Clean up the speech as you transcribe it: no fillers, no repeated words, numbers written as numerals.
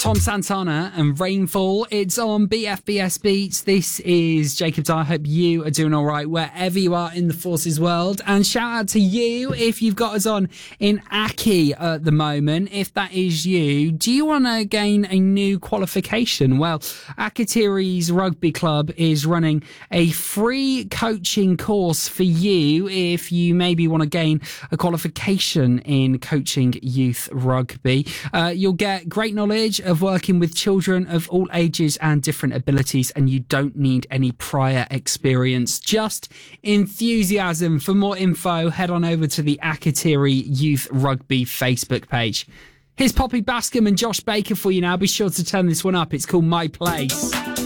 Tom Santana and Rainfall. It's on BFBS Beats. This is Jacob Dye. I hope you are doing all right wherever you are in the Forces world. And shout out to you if you've got us on in Aki at the moment. If that is you, do you want to gain a new qualification? Well, Akatiri's Rugby Club is running a free coaching course for you if you maybe want to gain a qualification in coaching youth rugby. You'll get great knowledge of working with children of all ages and different abilities, and you don't need any prior experience, just enthusiasm. For more info, head on over to the Akatiri Youth Rugby Facebook page. Here's Poppy Bascom and Josh Baker for you now. Be sure to turn this one up. It's called My Place.